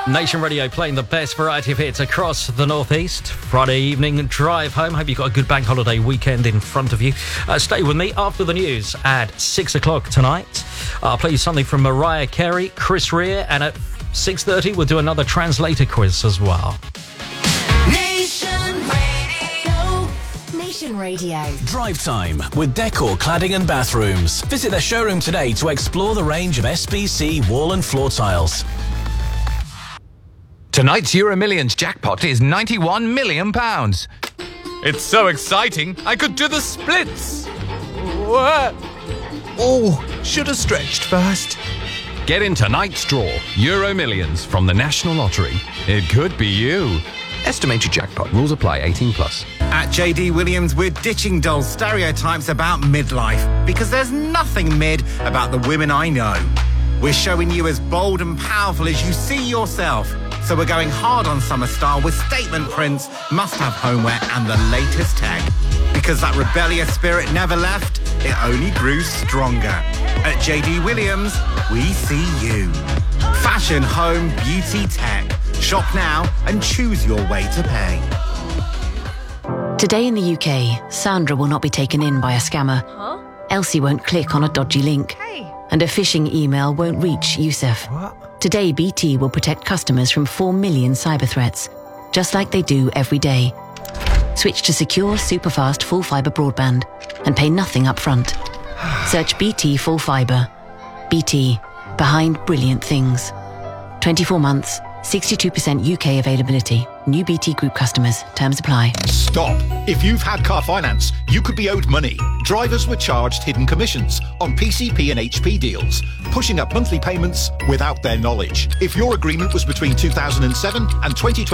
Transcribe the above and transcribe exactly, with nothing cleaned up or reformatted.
Nation Radio playing the best variety of hits across the Northeast. Friday evening drive home. Hope you've got a good bank holiday weekend in front of you. Uh, stay with me after the news at six o'clock tonight. I'll play you something from Mariah Carey, Chris Rea, and at six thirty we'll do another translator quiz as well. Nation Radio. Nation Radio. Drive time with Decor Cladding and Bathrooms. Visit their showroom today to explore the range of S B C wall and floor tiles. Tonight's Euro Millions jackpot is ninety-one million pounds. It's so exciting, I could do the splits. What? Oh, should have stretched first. Get in tonight's draw, Euro Millions from the National Lottery. It could be you. Estimated jackpot. Rules apply. eighteen plus. At J D Williams, we're ditching dull stereotypes about midlife because there's nothing mid about the women I know. We're showing you as bold and powerful as you see yourself. So we're going hard on summer style with statement prints, must-have homeware and the latest tech. Because that rebellious spirit never left, it only grew stronger. At J D Williams, we see you. Fashion, home, beauty, tech. Shop now and choose your way to pay. Today in the U K, Sandra will not be taken in by a scammer. Huh? Elsie won't click on a dodgy link. Hey. And a phishing email won't reach Yusuf. What? Today, B T will protect customers from four million cyber threats, just like they do every day. Switch to secure, super-fast, full-fibre broadband and pay nothing up front. Search B T Full Fibre. B T, behind brilliant things. twenty-four months, sixty-two percent U K availability. New B T Group customers. Terms apply. Stop. If you've had car finance, you could be owed money. Drivers were charged hidden commissions on P C P and H P deals, pushing up monthly payments without their knowledge. If your agreement was between two thousand seven and twenty twenty,